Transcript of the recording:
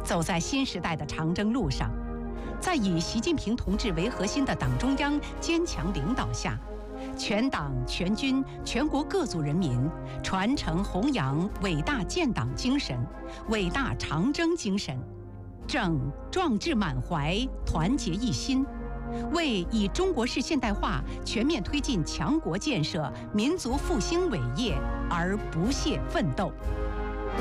走在新时代的长征路上，在以习近平同志为核心的党中央坚强领导下，全党全军全国各族人民传承弘扬伟大建党精神、伟大长征精神，正壮志满怀、团结一心，为以中国式现代化全面推进强国建设、民族复兴伟业而不懈奋斗。